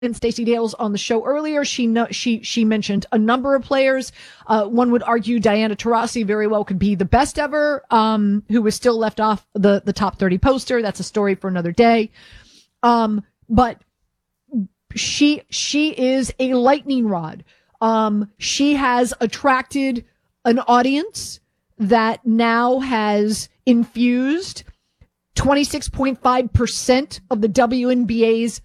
Stacey Dales on the show earlier. She mentioned a number of players. One would argue Diana Taurasi very well could be the best ever, who was still left off the top 30 poster. That's a story for another day. But she is a lightning rod. She has attracted an audience that now has infused 26.5% of the WNBA's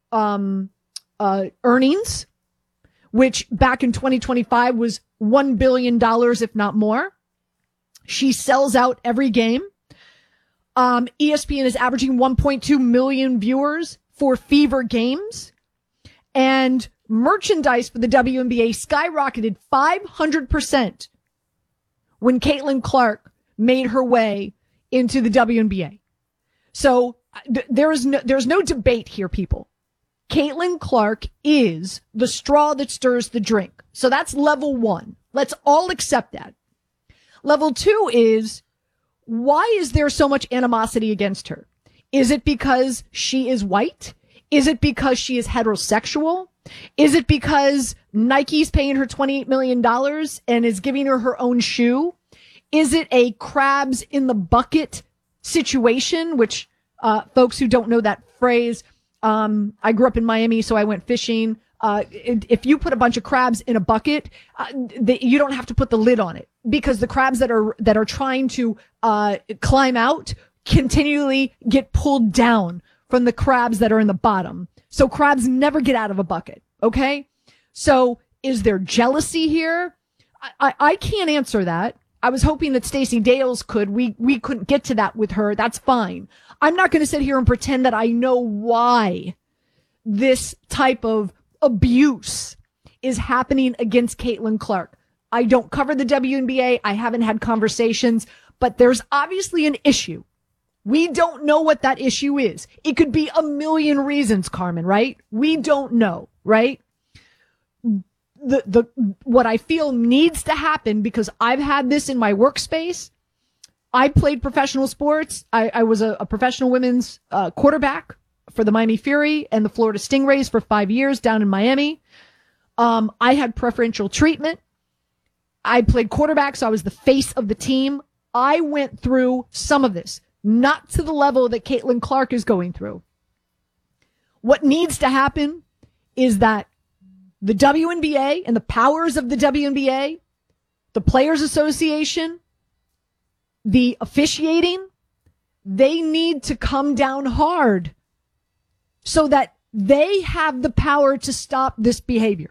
earnings, which back in 2025 was $1 billion, if not more. She sells out every game. ESPN is averaging 1.2 million viewers for Fever games. And merchandise for the WNBA skyrocketed 500% when Caitlin Clark made her way into the WNBA. So there's no debate here, people. Caitlin Clark is the straw that stirs the drink. So that's level one. Let's all accept that. Level two is, why is there so much animosity against her? Is it because she is white? Is it because she is heterosexual? Is it because Nike's paying her $28 million and is giving her her own shoe? Is it a crabs in the bucket situation, which, folks who don't know that phrase, I grew up in Miami, so I went fishing. If you put a bunch of crabs in a bucket, you don't have to put the lid on it, because the crabs that are trying to climb out continually get pulled down from the crabs that are in the bottom. So crabs never get out of a bucket. Okay. So is there jealousy here? I can't answer that. I was hoping that Stacey Dales could. We couldn't get to that with her. That's fine. I'm not going to sit here and pretend that I know why this type of abuse is happening against Caitlin Clark. I don't cover the WNBA. I haven't had conversations, but there's obviously an issue. We don't know what that issue is. It could be a million reasons, Carmen, right? We don't know, right? What I feel needs to happen, because I've had this in my workspace. I played professional sports. I was a professional women's quarterback for the Miami Fury and the Florida Stingrays for 5 years down in Miami. I had preferential treatment. I played quarterback, so I was the face of the team. I went through some of this, not to the level that Caitlin Clark is going through. What needs to happen is that the WNBA and the powers of the WNBA, the Players Association, the officiating, they need to come down hard so that they have the power to stop this behavior.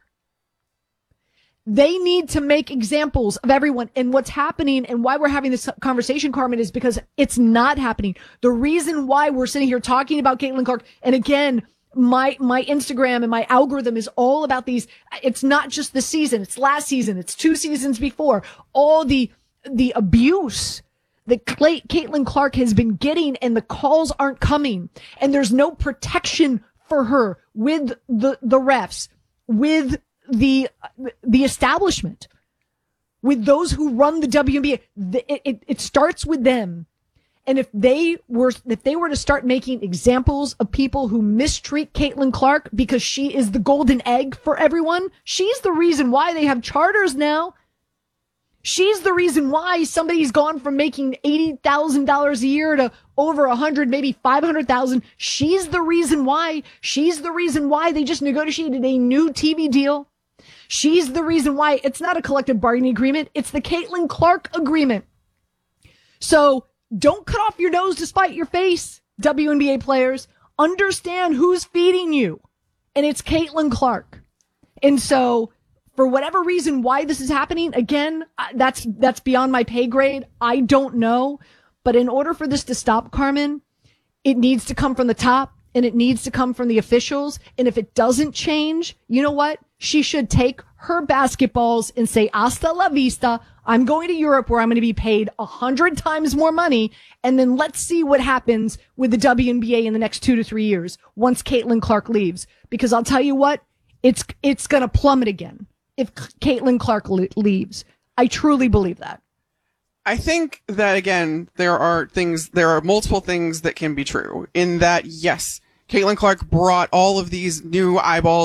They need to make examples of everyone. And what's happening and why we're having this conversation, Carmen, is because it's not happening. The reason why we're sitting here talking about Caitlin Clark, and again, my Instagram and my algorithm is all about these. It's not just the season. It's last season. It's 2 seasons before. All the abuse that Caitlin Clark has been getting, and the calls aren't coming, and there's no protection for her with the refs, with the establishment, with those who run the WNBA. It starts with them. And if they were to start making examples of people who mistreat Caitlin Clark because she is the golden egg for everyone, she's the reason why they have charters now. She's the reason why somebody's gone from making $80,000 a year to over 100, maybe 500,000. She's the reason why. She's the reason why they just negotiated a new TV deal. She's the reason why it's not a collective bargaining agreement. It's the Caitlin Clark agreement. So don't cut off your nose to spite your face, WNBA players. Understand who's feeding you. And it's Caitlin Clark. And so for whatever reason why this is happening, again, that's beyond my pay grade. I don't know. But in order for this to stop, Carmen, it needs to come from the top, and it needs to come from the officials. And if it doesn't change, you know what? She should take her basketballs and say, hasta la vista. I'm going to Europe where I'm going to be paid 100 times more money. And then let's see what happens with the WNBA in the next 2 to 3 years once Caitlin Clark leaves. Because I'll tell you what, it's going to plummet again if Caitlin Clark leaves. I truly believe that. I think that, again, there are multiple things that can be true in that, yes, Caitlin Clark brought all of these new eyeballs